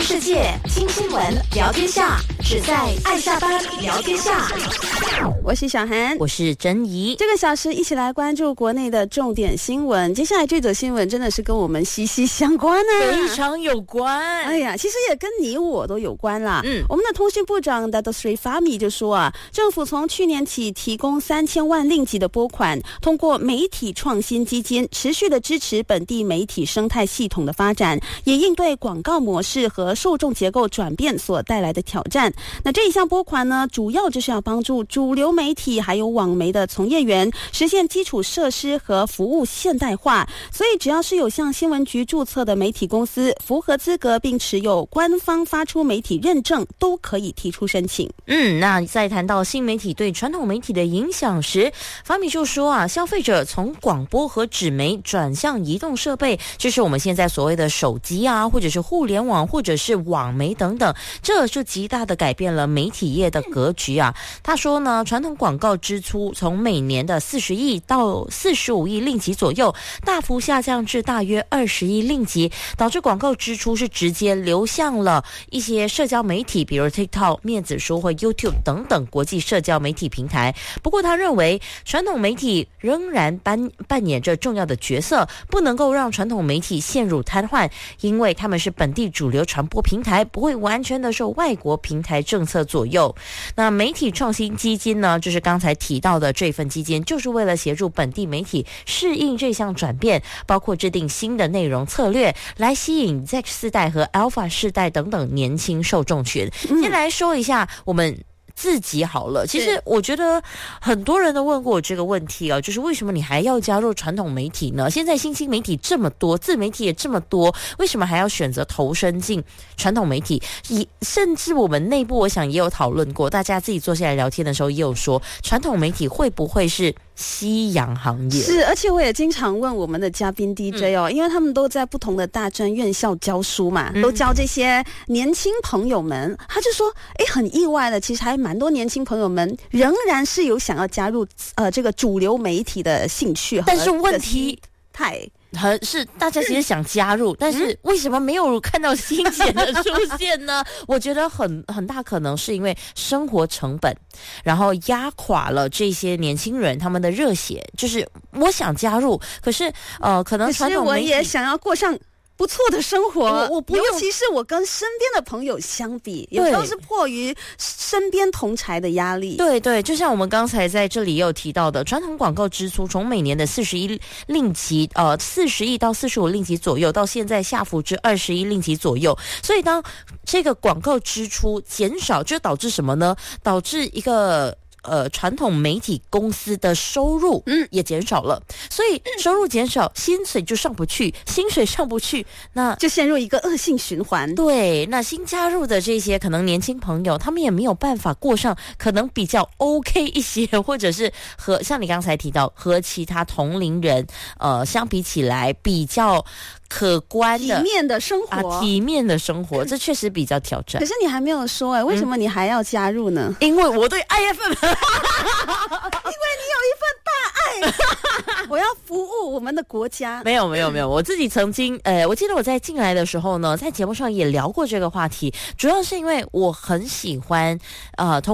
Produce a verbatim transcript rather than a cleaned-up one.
世界，听新闻，聊天下，只在爱下班聊天下。 我是小涵， 我是珍怡。 这个小时一起来关注国内的重点新闻。接下来这则新闻真的是跟我们息息相关呢、啊， 非常有关。 哎呀，其实也跟你我都有关啦。 嗯， 我们的通讯部长 Dato Sri Fahmi 就说啊，政府从去年起提供三千万令吉的拨款，通过媒体创新基金持续的支持本地媒体生态系统的发展，也应对广告模式和受众结构转变所带来的挑战。那这一项拨款呢，主要就是要帮助主流媒体还有网媒的从业员实现基础设施和服务现代化，所以只要是有向新闻局注册的媒体公司，符合资格并持有官方发出媒体认证，都可以提出申请。 嗯，那在谈到新媒体对传统媒体的影响时，法米就说啊，消费者从广播和纸媒转向移动设备，就是我们现在所谓的手机啊，或者是互联网，或者是网媒等等，这就极大的改变了媒体业的格局啊。他说呢，传统广告支出从每年的四十亿到四十五亿令吉左右，大幅下降至大约二十亿令吉，导致广告支出是直接流向了一些社交媒体，比如 TikTok、面子书或 YouTube 等等国际社交媒体平台。不过他认为，传统媒体仍然扮扮演着重要的角色，不能够让传统媒体陷入瘫痪，因为他们是本地主流传播平台，不会完全的受外国平台政策左右。那媒体创新基金呢，就是刚才提到的这份基金，就是为了协助本地媒体适应这项转变，包括制定新的内容策略，来吸引 Z 世代和 Alpha 世代等等年轻受众群。嗯、先来说一下我们自己好了，其实我觉得很多人都问过我这个问题啊，就是为什么你还要加入传统媒体呢？现在新兴媒体这么多，自媒体也这么多，为什么还要选择投身进传统媒体？也甚至我们内部我想也有讨论过，大家自己坐下来聊天的时候也有说，传统媒体会不会是夕阳行业？ 是，而且我也经常问我们的嘉宾 D J 哦、嗯，因为他们都在不同的大专院校教书嘛，嗯、都教这些年轻朋友们，他就说，哎，很意外的，其实还蛮多年轻朋友们仍然是有想要加入呃这个主流媒体的兴趣， 但是问题太。 很是大家其实想加入、嗯、但是为什么没有看到新钱的出现呢？我觉得很很大可能是因为生活成本，然后压垮了这些年轻人他们的热血，就是我想加入，可是呃可能传统媒体， 可是我也想要过上不错的生活， 我我不用， 尤其是我跟身边的朋友相比，有时候是迫于身边同侪的压力。 对对，就像我们刚才在这里也有提到的，传统广告支出从每年的四十亿令吉，呃，四十亿到四十五令吉左右，到现在下浮至二十亿令吉左右。所以当这个广告支出减少，就导致什么呢？导致一个。呃，传统媒体公司的收入嗯也减少了，所以收入减少，薪水就上不去，薪水上不去，那就陷入一个恶性循环。 对，那新加入的这些可能年轻朋友，他们也没有办法过上可能比较 OK 一些，或者是和像你刚才提到和其他同龄人呃相比起来比较可观的体面的生活啊，体面的生活，这确实比较挑战。 可是你还没有说哎、欸，为什么你还要加入呢？ 嗯、因为我对 I F M， 因为你有一份大爱，我要服务我们的国家。 没有没有没有，我自己曾经呃，我记得我在进来的时候呢，在节目上也聊过这个话题，主要是因为我很喜欢呃。